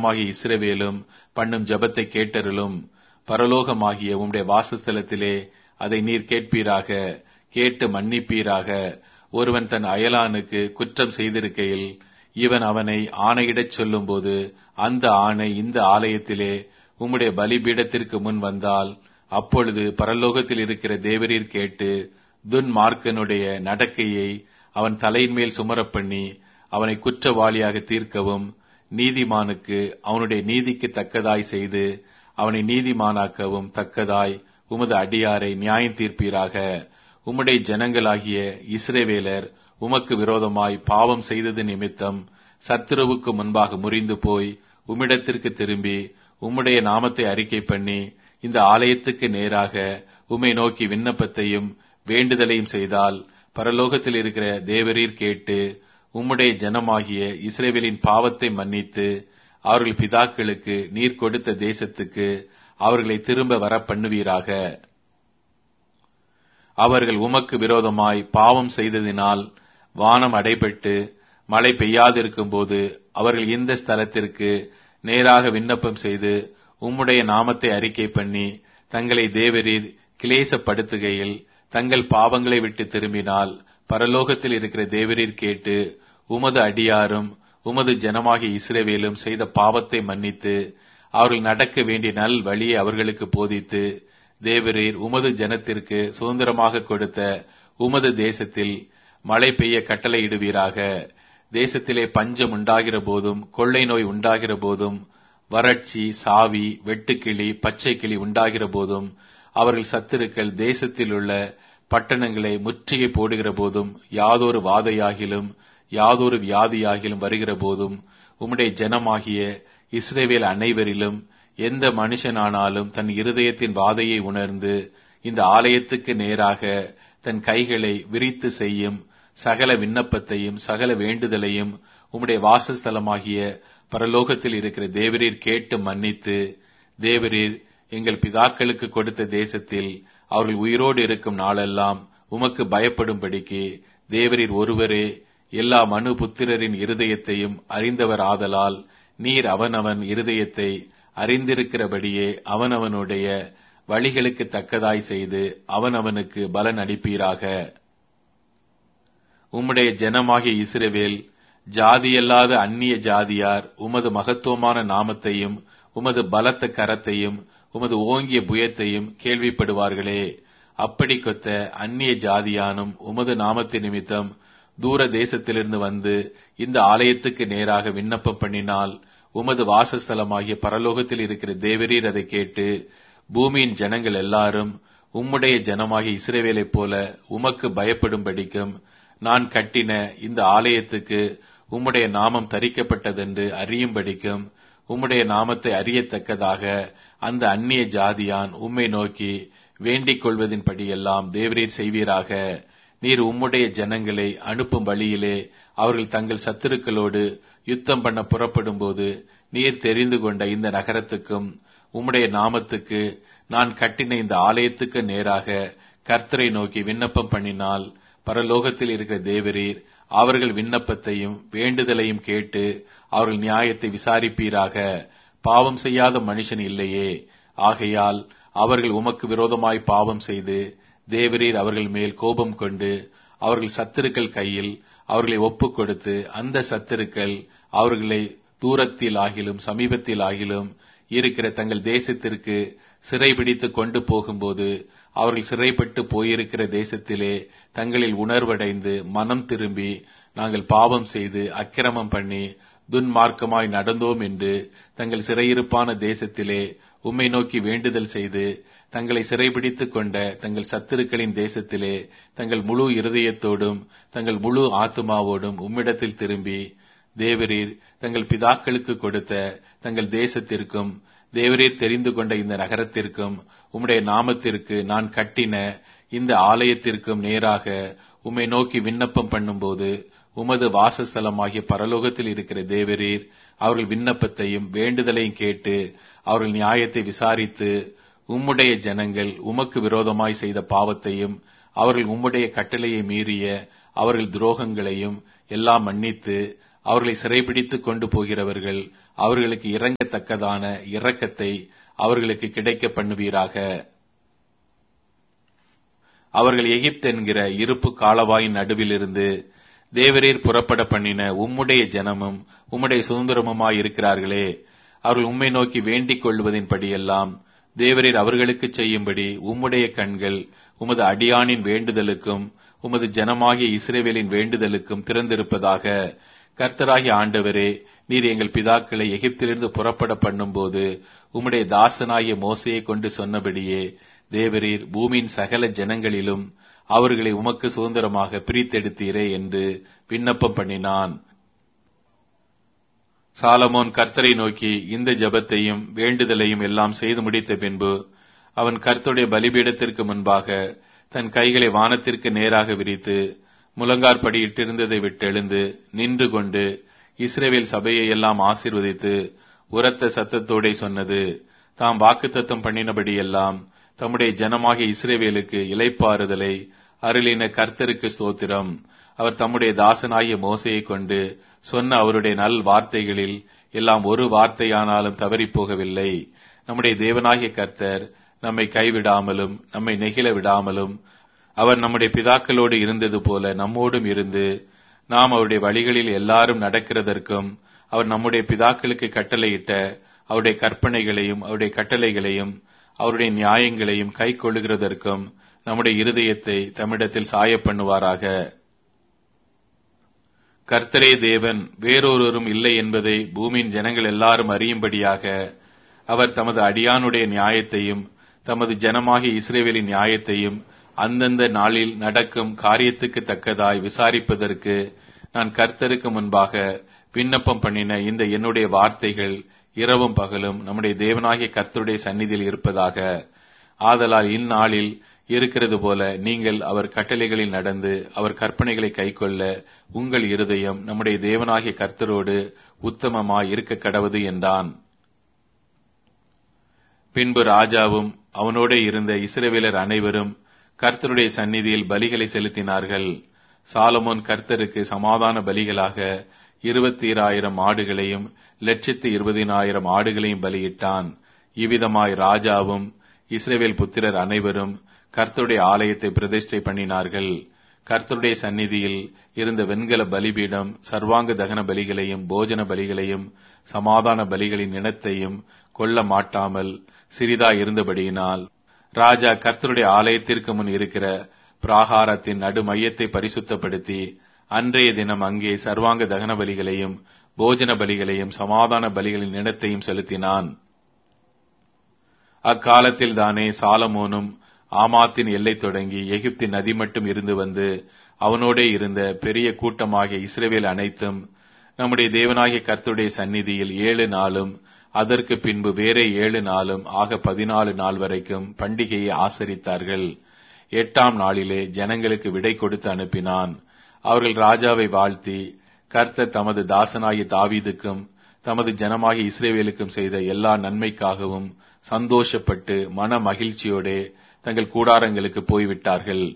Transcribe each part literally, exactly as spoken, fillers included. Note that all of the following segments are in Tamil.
ஜனமாகிய இஸ்ரவேலும் பண்ணும் ஜெபத்தை கேட்டருளும். பரலோகமாகிய உம்முடைய வாசஸ்தலத்திலே அதை நீர் கேட்பீராக. கேட்டு மன்னிப்பீராக. ஒருவன் தன் அயலானுக்கு குற்றம் செய்திருக்கையில் இவன் அவனை ஆணையிடச் சொல்லும் போது அந்த ஆணை இந்த ஆலயத்திலே உம்முடைய பலிபீடத்திற்கு முன் வந்தால், அப்பொழுது பரலோகத்தில் இருக்கிற தேவரீர் கேட்டு துன்மார்க்கனுடைய நடக்கையை அவன் தலையின் மேல் சுமரப் பண்ணி அவனை குற்றவாளியாக தீர்க்கவும், நீதிமானுக்கு அவனுடைய நீதிக்கு தக்கதாய் செய்து அவனை நீதிமானாக்கவும் தக்கதாய் உமது அடியாரை நியாயம் தீர்ப்பீராக. உம்முடைய ஜனங்களாகிய இஸ்ரவேலர் உமக்கு விரோதமாய் பாவம் செய்தது நிமித்தம் சத்துருவுக்கு முன்பாக முறிந்து போய் உம்மிடத்திற்கு திரும்பி உம்முடைய நாமத்தை அறிக்கை பண்ணி இந்த ஆலயத்துக்கு நேராக உம்மை நோக்கி விண்ணப்பத்தையும் வேண்டுதலையும் செய்தால், பரலோகத்தில் இருக்கிற தேவரீர் கேட்டு உம்முடைய ஜனமாகிய இஸ்ரவேலின் பாவத்தை மன்னித்து அவர்கள் பிதாக்களுக்கு நீர் கொடுத்த தேசத்துக்கு அவர்களை திரும்ப வர பண்ணுவீராக. அவர்கள் உமக்கு விரோதமாய் பாவம் செய்ததினால் வானம் அடைபட்டு மழை பெய்யாதிருக்கும் போது அவர்கள் இந்த ஸ்தலத்திற்கு நேராக விண்ணப்பம் செய்து உம்முடைய நாமத்தை அறிக்கை பண்ணி தங்களை தேவரீர் கிளேசப்படுத்துகையில் தங்கள் பாவங்களை விட்டு திரும்பினால், பரலோகத்தில் இருக்கிற தேவரீர் கேட்டு உமது அடியாரும் உமது ஜனமாகிய இஸ்ரவேலும் செய்த பாவத்தை மன்னித்து அவர்கள் நடக்க வேண்டிய நல் வழியை அவர்களுக்கு போதித்து, தேவரீர் உமது ஜனத்திற்கு சுதந்திரமாக கொடுத்த உமது தேசத்தில் மழை பெய்ய கட்டளையிடுவீராக. தேசத்திலே பஞ்சம் உண்டாகிற போதும் கொள்ளை நோய் உண்டாகிற போதும் வறட்சி, சாவி, வெட்டுக்கிளி, பச்சை கிளி உண்டாகிற போதும் அவர்கள் சத்துருக்கள் தேசத்தில் உள்ள பட்டணங்களை முற்றுகை போடுகிற போதும் யாதொரு வாதையாகிலும் யாதொரு வியாதியாகிலும் வருகிற போதும் உம்முடைய ஜனமாகிய இஸ்ரவேல் அனைவரிலும் எந்த மனுஷனானாலும் தன் இருதயத்தின் வாதையை உணர்ந்து இந்த ஆலயத்துக்கு நேராக தன் கைகளை விரித்து செய்யும் சகல விண்ணப்பத்தையும் சகல வேண்டுதலையும் உம்முடைய வாசஸ்தலமாகிய பரலோகத்தில் இருக்கிற தேவரீர் கேட்டு மன்னித்து, தேவரீர் எங்கள் பிதாக்களுக்கு கொடுத்த தேசத்தில் அவர்கள் உயிரோடு இருக்கும் நாளெல்லாம் உமக்கு பயப்படும்படிக்கு தேவரீர் ஒருவரே எல்லா மனு புத்திரரின் இருதயத்தையும் அறிந்தவர் ஆதலால், நீர் அவனவன் இருதயத்தை அறிந்திருக்கிறபடியே அவனவனுடைய வழிகளுக்கு தக்கதாய் செய்து அவனவனுக்கு பலன் அளிப்பீராக. உம்முடைய ஜனமாகிய இஸ்ரவேல் ஜாதியல்லாத அந்நிய ஜாதியார் உமது மகத்துவமான நாமத்தையும் உமது பலத்த கரத்தையும் உமது ஓங்கிய புயத்தையும் கேள்விப்படுவார்களே. அப்படி கொத்த அந்நிய ஜாதியானும் உமது நாமத்து நிமித்தம் தூர தேசத்திலிருந்து வந்து இந்த ஆலயத்துக்கு நேராக விண்ணப்பம் பண்ணினால், உமது வாசஸ்தலமாகிய பரலோகத்தில் இருக்கிற தேவரீர் அதை கேட்டு பூமியின் ஜனங்கள் எல்லாரும் உம்முடைய ஜனமாகிய இஸ்ரவேலைப் போல உமக்கு பயப்படும்படிக்கும் நான் கட்டின இந்த ஆலயத்துக்கு உம்முடைய நாமம் தரிக்கப்பட்டதென்று அறியும்படிக்கும் உம்முடைய நாமத்தை அறியத்தக்கதாக அந்த அந்நிய ஜாதியான் உம்மை நோக்கி வேண்டிக் கொள்வதின்படியெல்லாம் தேவரீர் செய்வீராக. நீர் உம்முடைய ஜனங்களை அனுப்பும் வழியிலே அவர்கள் தங்கள் சத்துருக்களோடு யுத்தம் பண்ண புறப்படும் போது நீர் தெரிந்து கொண்ட இந்த நகரத்துக்கும் உம்முடைய நாமத்துக்கு நான் கட்டின இந்த ஆலயத்துக்கு நேராக கர்த்தரை நோக்கி விண்ணப்பம் பண்ணினால், பரலோகத்தில் இருக்கிற தேவரீர் அவர்கள் விண்ணப்பத்தையும் வேண்டுதலையும் கேட்டு அவர்கள் நியாயத்தை விசாரிப்பீராக. பாவம் செய்யாத மனுஷன் இல்லையே. ஆகையால் அவர்கள் உமக்கு விரோதமாய் பாவம் செய்து தேவரீர் அவர்கள் மேல் கோபம் கொண்டு அவர்கள் சத்துருக்கள் கையில் அவர்களை ஒப்புக் கொடுத்து அந்த சத்துருக்கள் அவர்களை தூரத்தில் ஆகிலும் சமீபத்தில் ஆகிலும் இருக்கிற தங்கள் தேசத்திற்கு சிறைபிடித்து கொண்டு போகும்போது அவர்கள் சிறைப்பட்டு போயிருக்கிற தேசத்திலே தங்களில் உணர்வடைந்து மனம் திரும்பி நாங்கள் பாவம் செய்து அக்கிரமம் பண்ணி துன்மார்க்கமாய் நடந்தோம் என்று தங்கள் சிறையிருப்பான தேசத்திலே உம்மை நோக்கி வேண்டுதல் செய்து தங்களை சிறைபிடித்துக் கொண்ட தங்கள் சத்துருக்களின் தேசத்திலே தங்கள் முழு இருதயத்தோடும் தங்கள் முழு ஆத்துமாவோடும் உம்மிடத்தில் திரும்பி, தேவரீர் தங்கள் பிதாக்களுக்கு கொடுத்த தங்கள் தேசத்திற்கும் தேவரீர் தெரிந்து கொண்ட இந்த நகரத்திற்கும் உம்முடைய நாமத்திற்கு நான் கட்டின இந்த ஆலயத்திற்கும் நேராக உம்மை நோக்கி விண்ணப்பம் பண்ணும்போது, உமது வாசஸ்தலமாகிய பரலோகத்தில் இருக்கிற தேவரீர் அவர்கள் விண்ணப்பத்தையும் வேண்டுதலையும் கேட்டு அவர்கள் நியாயத்தை விசாரித்து, உம்முடைய ஜனங்கள் உமக்கு விரோதமாய் செய்த பாவத்தையும் அவர்கள் உம்முடைய கட்டளையை மீறிய அவர்கள் துரோகங்களையும் எல்லாம் மன்னித்து அவர்களை சிறைபிடித்து கொண்டு போகிறவர்கள் அவர்களுக்கு இறங்கத்தக்கதான இரக்கத்தை அவர்களுக்கு கிடைக்க பண்ணுவீராக. அவர்கள் எகிப்து என்கிற இருப்பு காலவாயின் நடுவிலிருந்து தேவரீர் புறப்பட பண்ணின உம்முடைய ஜனமும் உம்முடைய சுதந்திரமுமாயிருக்கிறார்களே. அவர்கள் உம்மை நோக்கி வேண்டிக் கொள்வதின்படியெல்லாம் தேவரீர் அவர்களுக்கு செய்யும்படி உம்முடைய கண்கள் உமது அடியானின் வேண்டுதலுக்கும் உமது ஜனமாகிய இஸ்ரவேலின் வேண்டுதலுக்கும் திறந்திருப்பதாக. கர்த்தராகிய ஆண்டவரே, நீர் எங்கள் பிதாக்களை எகிப்திலிருந்து புறப்பட பண்ணும்போது உம்முடைய தாசனாகிய மோசையை கொண்டு சொன்னபடியே தேவரீர் பூமியின் சகல ஜனங்களிலும் அவர்களை உமக்கு சுதந்திரமாக பிரித்தெடுத்தீரே என்று விண்ணப்பம் பண்ணினான். சாலமோன் கர்த்தரை நோக்கி இந்த ஜெபத்தையும் வேண்டுதலையும் எல்லாம் செய்து முடித்த பின்பு அவன் கர்த்தருடைய பலிபீடத்திற்கு முன்பாக தன் கைகளை வானத்திற்கு நேராக விரித்து முழங்காற்படியிட்டிருந்ததை விட்டெழுந்து நின்று கொண்டு இஸ்ரவேல் சபையை எல்லாம் ஆசீர்வதித்து உரத்த சத்தத்தோடே சொன்னது, தாம் வாக்குத்தத்தம் பண்ணினபடியெல்லாம் தம்முடைய ஜனமாகிய இஸ்ரவேலுக்கு இளைப்பாறுதலை அருளின கர்த்தருக்கு ஸ்தோத்திரம். அவர் தம்முடைய தாசனாகிய மோசையை கொண்டு சொன்ன அவருடைய நல் வார்த்தைகளில் எல்லாம் ஒரு வார்த்தையானாலும் தவறி போகவில்லை. நம்முடைய தேவனாகிய கர்த்தர் நம்மை கைவிடாமலும் நம்மை நெகிழ விடாமலும் அவர் நம்முடைய பிதாக்களோடு இருந்தது போல நம்மோடும் இருந்து நாம் அவருடைய வழிகளில் எல்லாரும் நடக்கிறதற்கும் அவர் நம்முடைய பிதாக்களுக்கு கட்டளையிட்ட அவருடைய கற்பனைகளையும் அவருடைய கட்டளைகளையும் அவருடைய நியாயங்களையும் கை கொள்ளுகிறதற்கும் நம்முடைய இருதயத்தை தம்மிடத்தில் சாய பண்ணுவாராக. கர்த்தரே தேவன், வேறொருவரும் இல்லை என்பதை பூமியின் ஜனங்கள் எல்லாரும் அறியும்படியாக அவர் தமது அடியானுடைய நியாயத்தையும் தமது ஜனமாகிய இஸ்ரவேலின் நியாயத்தையும் அந்தந்த நாளில் நடக்கும் காரியத்துக்கு தக்கதாய் விசாரிப்பதற்கு நான் கர்த்தருக்கு முன்பாக விண்ணப்பம் பண்ணின இந்த என்னுடைய வார்த்தைகள் இரவும் பகலும் நம்முடைய தேவனாகிய கர்த்தருடைய சந்நிதியில் இருப்பதாக. ஆதலால் இந்நாளில் இருக்கிறது போல நீங்கள் அவர் கட்டளைகளில் நடந்து அவர் கற்பனைகளை கைக்கொள்ள உங்கள் இருதயம் நம்முடைய தேவனாகிய கர்த்தரோடு உத்தமமாய் இருக்க கடவது என்றான். பின்பு ராஜாவும் அவனோட இருந்த இஸ்ரவேலர் அனைவரும் கர்த்தருடைய சந்நிதியில் பலிகளை செலுத்தினார்கள். சாலமோன் கர்த்தருக்கு சமாதான பலிகளாக இருபத்தி ஆயிரம் ஆடுகளையும் லட்சத்து இருபதினாயிரம் ஆடுகளையும் பலியிட்டான். இவ்விதமாய் ராஜாவும் இஸ்ரவேல் புத்திரர் அனைவரும் கர்த்தருடைய ஆலயத்தை பிரதிஷ்டை பண்ணினார்கள். கர்த்தருடைய சந்நிதியில் இருந்த வெண்கல பலிபீடம் சர்வாங்க தகன பலிகளையும் போஜன பலிகளையும் சமாதான பலிகளின் இனத்தையும் கொல்ல மாட்டாமல் சிறிதாய் இருந்தபடியினால் ராஜா கர்த்தருடைய ஆலயத்திற்கு முன் இருக்கிற பிராகாரத்தின் நடு மையத்தை பரிசுத்தப்படுத்தி அன்றைய தினம் அங்கே சர்வாங்க தகன பலிகளையும் போஜன பலிகளையும் சமாதான பலிகளின் இனத்தையும் செலுத்தினான். அக்காலத்தில் தானே சாலமோனும் ஆமாத்தின் எல்லை தொடங்கி எகிப்தின் நதி மட்டும் இருந்து வந்து அவனோடே இருந்த பெரிய கூட்டமாகிய இஸ்ரவேல் அனைத்தும் நம்முடைய தேவனாகிய கர்த்தருடைய சந்நிதியில் ஏழு நாளும் அதற்கு பின்பு வேற ஏழு நாளும் ஆக பதினாலு நாள் வரைக்கும் பண்டிகையை ஆசரித்தார்கள். எட்டாம் நாளிலே ஜனங்களுக்கு விடை கொடுத்து அனுப்பினான். அவர்கள் ராஜாவை வாழ்த்தி கர்த்தர் தமது தாசனாகிய தாவீதுக்கும் தமது ஜனமாகிய இஸ்ரவேலுக்கும் செய்த எல்லா நன்மைக்காகவும் சந்தோஷப்பட்டு மன மகிழ்ச்சியோடே தங்கள் கூடாரங்களுக்கு போய்விட்டார்கள்.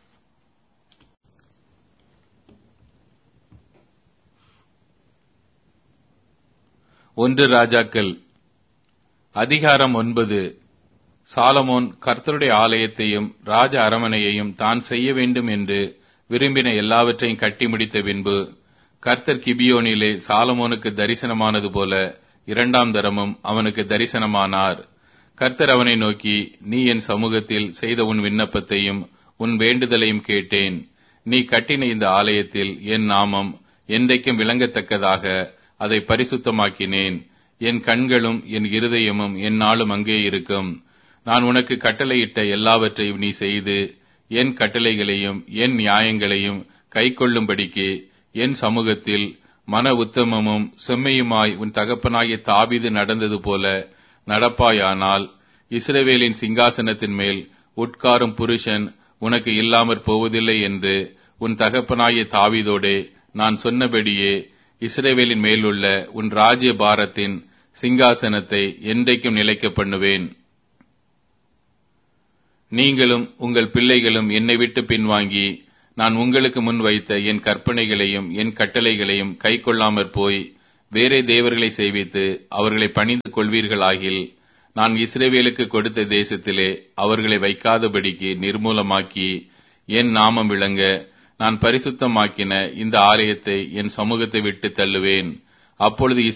ஒன்று ராஜாக்கள் அதிகாரம் ஒன்பது. சாலமோன் கர்த்தருடைய ஆலயத்தையும் ராஜ அரமனையையும் தான் செய்ய வேண்டும் என்று விரும்பின எல்லாவற்றையும் கட்டி முடித்த பின்பு கர்த்தர் கிபியோனிலே சாலமோனுக்கு தரிசனமானது போல இரண்டாம் தரமும் அவனுக்கு தரிசனமானார். கர்த்தர் அவனை நோக்கி, நீ என் சமூகத்தில் செய்த உன் விண்ணப்பத்தையும் உன் வேண்டுதலையும் கேட்டேன். நீ கட்டின இந்த ஆலயத்தில் என் நாமம் என்றைக்கும் விளங்கத்தக்கதாக அதை பரிசுத்தமாக்கினேன். என் கண்களும் என் இருதயமும் எந்நாளும் அங்கே இருக்கும். நான் உனக்கு கட்டளையிட்ட எல்லாவற்றையும் நீ செய்து என் கட்டளைகளையும் என் நியாயங்களையும் கைக்கொள்ளும்படிக்கு என் சமூகத்தில் மன உத்தமமும் செம்மையுமாய் உன் தகப்பனாகிய தாவீது நடந்தது போல நடப்பாயானால் இஸ்ரவேலின் சிங்காசனத்தின் மேல் உட்காரும் புருஷன் உனக்கு இல்லாமற் போவதில்லை என்று உன் தகப்பனாகிய தாவீதோடே நான் சொன்னபடியே இஸ்ரவேலின் மேலுள்ள உன் ராஜ்ய பாரத்தின் சிங்காசனத்தை என்றைக்கும் நிலைக்க பண்ணுவேன். நீங்களும் உங்கள் பிள்ளைகளும் என்னை விட்டு பின்வாங்கி நான் உங்களுக்கு முன் வைத்த என் கற்பனைகளையும் என் கட்டளைகளையும் கைக்கொள்ளாமற் போய் வேறே தேவர்களை செய்வித்து அவர்களை பணிந்து கொள்வீர்களாகில் நான் இஸ்ரவேலுக்கு கொடுத்த தேசத்திலே அவர்களை வைக்காதபடிக்கு நிர்மூலமாக்கி என் நாமம் விளங்க நான் பரிசுத்தமாக்கின இந்த ஆலயத்தை என் சமூகத்தை விட்டு தள்ளுவேன். அப்பொழுது